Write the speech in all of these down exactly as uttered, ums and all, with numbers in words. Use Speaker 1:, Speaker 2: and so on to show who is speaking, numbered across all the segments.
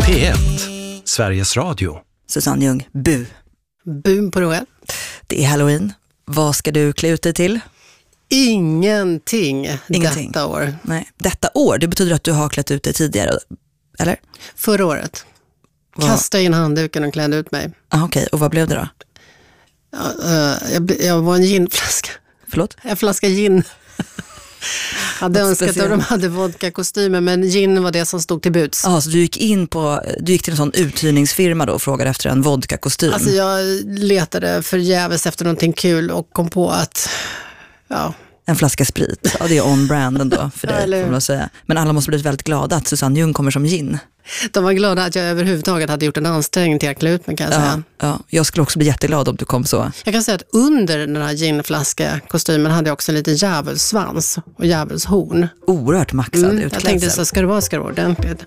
Speaker 1: P ett, Sveriges Radio.
Speaker 2: Susanne Ljung, bu.
Speaker 3: Bu på det.
Speaker 2: Det är Halloween. Vad ska du klä ut dig till?
Speaker 3: Ingenting,
Speaker 2: Ingenting
Speaker 3: detta år.
Speaker 2: Nej, detta år, det betyder att du har klätt ut dig tidigare, eller?
Speaker 3: Förra året.
Speaker 2: Vad?
Speaker 3: Kastade in handduken och klädde ut mig.
Speaker 2: Ah, okej, okay. Och vad blev det då?
Speaker 3: Ja, uh, jag, jag var en ginflaska.
Speaker 2: Förlåt?
Speaker 3: En flaska gin. Jag hade önskat att de hade vodka-kostymer, men gin var det som stod till buds.
Speaker 2: Ja, ah, så du gick in på, du gick till en sån uthyrningsfirma då och frågade efter en vodka-kostym?
Speaker 3: Alltså jag letade förgäves efter någonting kul och kom på att, ja...
Speaker 2: En flaska sprit, ja det är on-brand ändå för dig, får man säga. Men alla måste bli väldigt glada att Susanne Ljung kommer som gin.
Speaker 3: De var glada att jag överhuvudtaget hade gjort en ansträngning till att klä ut mig, kan jag
Speaker 2: ja,
Speaker 3: säga.
Speaker 2: Ja, jag skulle också bli jätteglad om du kom så.
Speaker 3: Jag kan säga att under den här ginflaska-kostymen hade jag också en liten djävulsvans och djävulshorn.
Speaker 2: Oerhört maxad mm, utklädsel.
Speaker 3: Jag tänkte så, ska det vara, ska det vara ordentligt.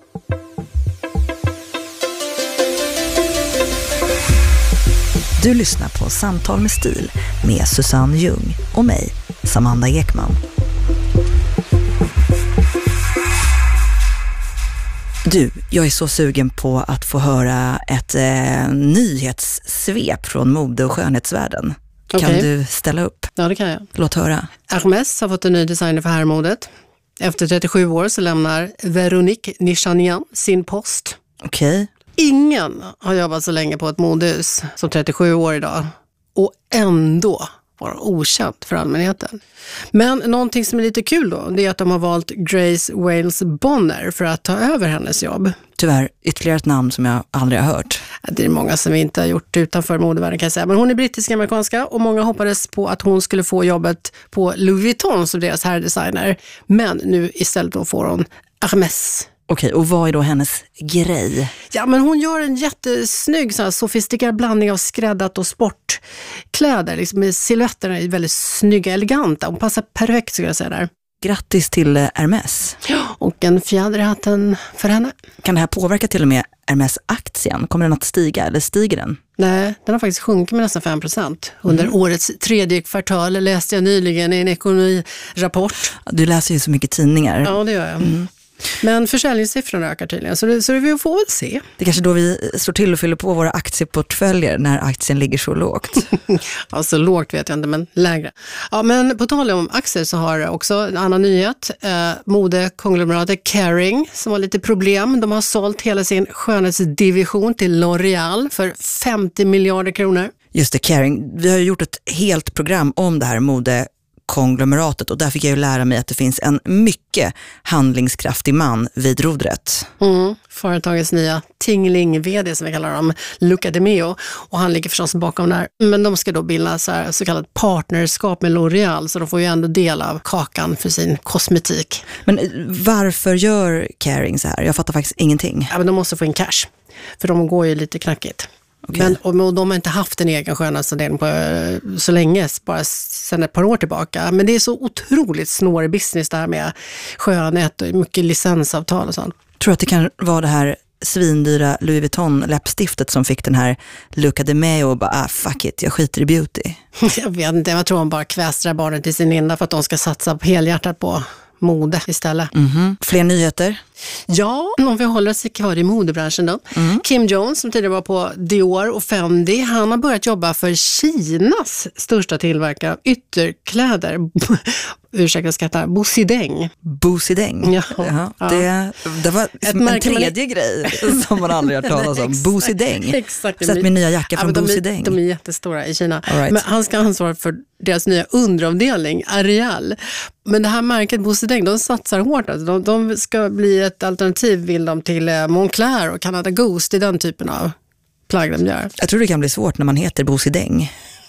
Speaker 2: Du lyssnar på Samtal med stil med Susanne Ljung och mig, Samanda Ekman. Du, jag är så sugen på att få höra ett eh, nyhetssvep från mode- och skönhetsvärlden. Okay. Kan du ställa upp?
Speaker 3: Ja, det kan jag.
Speaker 2: Låt höra.
Speaker 3: Hermès har fått en ny designer för herrmodet. Efter trettiosju år så lämnar Véronique Nichanian sin post.
Speaker 2: Okej. Okay.
Speaker 3: Ingen har jobbat så länge på ett modehus som trettiosju år idag. Och ändå var okänt för allmänheten. Men någonting som är lite kul då, det är att de har valt Grace Wales Bonner för att ta över hennes jobb.
Speaker 2: Tyvärr, ytterligare ett namn som jag aldrig har hört.
Speaker 3: Det är många som vi inte har gjort utanför modevärlden, kan jag säga. Men hon är brittisk-amerikanska och många hoppades på att hon skulle få jobbet på Louis Vuitton som deras herrdesigner. Men nu istället då får hon Hermès.
Speaker 2: Okej, och vad är då hennes grej?
Speaker 3: Ja, men hon gör en jättesnygg, så här, sofistikerad blandning av skräddat och sportkläder. Liksom, silhuetterna är väldigt snygga, eleganta. Hon passar perfekt, skulle jag säga där.
Speaker 2: Grattis till Hermès.
Speaker 3: Ja, och en fjäder i hatten för henne.
Speaker 2: Kan det här påverka till och med Hermès-aktien? Kommer den att stiga eller stiger den?
Speaker 3: Nej, den har faktiskt sjunkit med nästan fem procent. Under mm. årets tredje kvartal läste jag nyligen i en ekonomirapport.
Speaker 2: Du läser ju så mycket tidningar.
Speaker 3: Ja, det gör jag. Mm. Men försäljningssiffrorna ökar tydligen, så det, så det vi får väl se.
Speaker 2: Det är kanske då vi står till och fyller på våra aktieportföljer när aktien ligger så lågt.
Speaker 3: Ja, så lågt vet jag inte, men lägre. Ja, men på tal om aktier så har också en annan nyhet. Eh, modekonglomeratet Kering som har lite problem. De har sålt hela sin skönhetsdivision till L'Oreal för femtio miljarder kronor.
Speaker 2: Just det, Kering. Vi har ju gjort ett helt program om det här mode konglomeratet och där fick jag ju lära mig att det finns en mycket handlingskraftig man vid rodret.
Speaker 3: Mm, företagets nya Tingling-vd som vi kallar dem, Luca De Meo, och han ligger förstås bakom där. Men de ska då bilda så, här, så kallat partnerskap med L'Oreal, så de får ju ändå del av kakan för sin kosmetik.
Speaker 2: Men varför gör Kering så här? Jag fattar faktiskt ingenting.
Speaker 3: Ja, men de måste få in cash, för de går ju lite knackigt. Okay. Men, och, och de har inte haft en egen skönhetsavdelning på så länge, bara sedan ett par år tillbaka. Men det är så otroligt snårig business där med skönhet och mycket licensavtal och sånt.
Speaker 2: Jag tror att det kan vara det här svindyra Louis Vuitton-läppstiftet som fick den här Luca De Meo och bara, ah, fuck it, jag skiter i beauty.
Speaker 3: Jag vet inte, jag tror han bara kvästrar barnen till sin linda för att de ska satsa på helhjärtat på mode istället.
Speaker 2: Mm-hmm. Fler nyheter?
Speaker 3: Ja, om vi håller oss kvar i modebranschen då. Mm. Kim Jones som tidigare var på Dior och Fendi, han har börjat jobba för Kinas största tillverkare av ytterkläder. Ursäkta skattar, Bosideng.
Speaker 2: Bosideng?
Speaker 3: Ja.
Speaker 2: Jaha. Ja. Det, det var liksom en tredje man... grej som man aldrig har talat om. Bosideng.
Speaker 3: Exakt.
Speaker 2: Sätt min nya jacka från
Speaker 3: ja,
Speaker 2: Bosideng.
Speaker 3: De är, de är jättestora i Kina.
Speaker 2: Right.
Speaker 3: Men han ska ansvara för deras nya underavdelning, Arial. Men det här märket Bosideng, de satsar hårt. Alltså. De, de ska bli ett alternativ, vill de, till Moncler och Canada Goose, i den typen av plagg de gör.
Speaker 2: Jag tror det kan bli svårt när man heter Bosideng.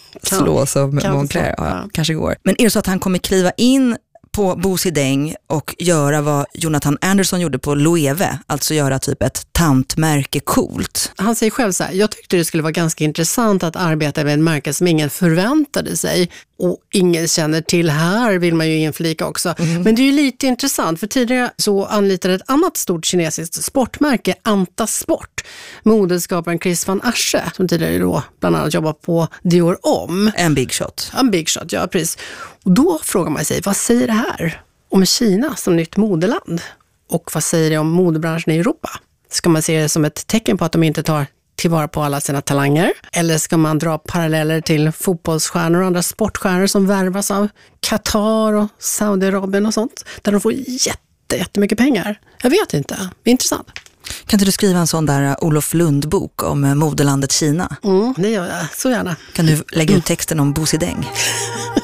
Speaker 2: Slå som Moncler, ja, ja. Kanske går. Men är det så att han kommer kliva in på Bosideng och göra vad Jonathan Anderson gjorde på Loewe, alltså göra typ ett tantmärke coolt? Han
Speaker 3: säger själv så här, jag tyckte det skulle vara ganska intressant att arbeta med en märke som ingen förväntade sig och ingen känner till, här vill man ju inflika också. Mm. Men det är ju lite intressant, för tidigare så anlitade ett annat stort kinesiskt sportmärke, Anta Sport, modeskaparen Chris van Asche, som tidigare då bland annat jobbar på Dior Homme.
Speaker 2: En big shot.
Speaker 3: En big shot, ja precis. Och då frågar man sig, vad säger det här om Kina som nytt modeland? Och vad säger det om modebranschen i Europa? Ska man se det som ett tecken på att de inte tar tillvara på alla sina talanger? Eller ska man dra paralleller till fotbollsstjärnor och andra sportstjärnor som värvas av Qatar och Saudiarabien och sånt, där de får jätte, jättemycket pengar? Jag vet inte. Det är intressant.
Speaker 2: Kan inte du skriva en sån där Olof Lund-bok om moderlandet Kina?
Speaker 3: Mm, det gör jag. Så gärna.
Speaker 2: Kan du lägga ut texten om Bo Zideng?